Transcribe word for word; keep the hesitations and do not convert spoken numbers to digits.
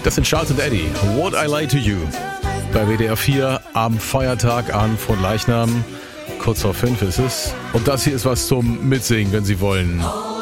Das sind Charles und Eddie. What I Lie to You. Bei W D R vier am Feiertag an Fronleichnam. Kurz vor fünf ist es. Und das hier ist was zum Mitsingen, wenn Sie wollen.